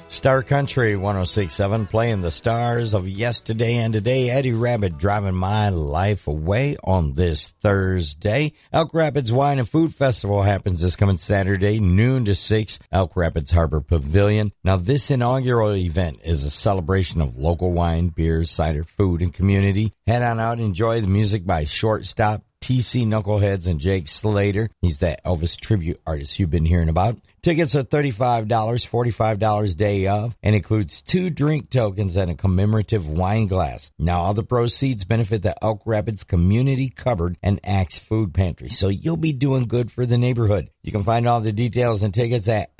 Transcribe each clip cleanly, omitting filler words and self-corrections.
Star Country 106.7 playing the stars of yesterday and today. Eddie Rabbitt driving my life away on this Thursday. Elk Rapids Wine and Food Festival happens this coming Saturday, noon to 6, Elk Rapids Harbor Pavilion. Now, this inaugural event is a celebration of local wine, beers, cider, food, and community. Head on out and enjoy the music by Shortstop, TC Knuckleheads, and Jake Slater. He's that Elvis tribute artist you've been hearing about. Tickets are $35, $45 day of, and includes 2 drink tokens and a commemorative wine glass. Now, all the proceeds benefit the Elk Rapids Community Cupboard and Axe Food Pantry, so you'll be doing good for the neighborhood. You can find all the details and tickets at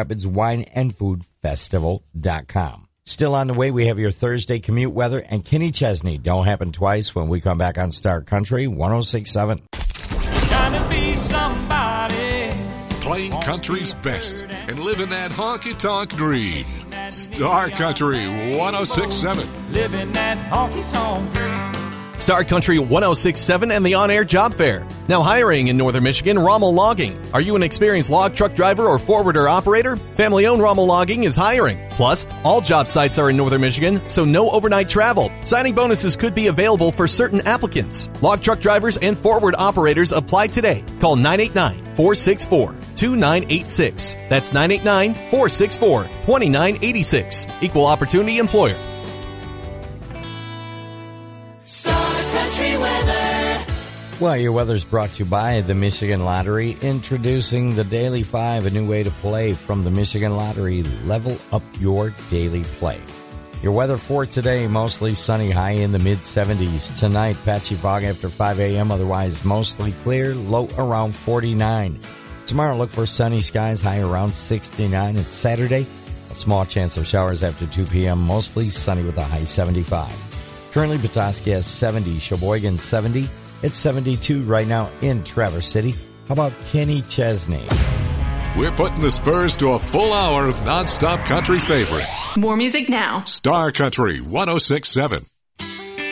elkrapidswineandfoodfestival.com. Still on the way, we have your Thursday commute weather and Kenny Chesney. Don't happen twice when we come back on Star Country 106.7. Trying to be somebody. Playing country's best and living that honky-tonk dream. Star Country 106.7. Living that honky-tonk dream. Star Country 106.7 and the On-Air Job Fair. Now hiring in Northern Michigan, Rommel Logging. Are you an experienced log truck driver or forwarder operator? Family-owned Rommel Logging is hiring. Plus, all job sites are in Northern Michigan, so no overnight travel. Signing bonuses could be available for certain applicants. Log truck drivers and forward operators apply today. Call 989-464-2986. That's 989-464-2986. Equal Opportunity Employer. Well, your weather's brought to you by the Michigan Lottery. Introducing the Daily 5, a new way to play from the Michigan Lottery. Level up your daily play. Your weather for today, mostly sunny, high in the mid-70s. Tonight, patchy fog after 5 a.m., otherwise mostly clear, low around 49. Tomorrow, look for sunny skies, high around 69. And Saturday, a small chance of showers after 2 p.m., mostly sunny with a high 75. Currently, Petoskey has 70, Sheboygan 70. It's 72 right now in Traverse City. How about Kenny Chesney? We're putting the Spurs to a full hour of nonstop country favorites. More music now. Star Country 106.7.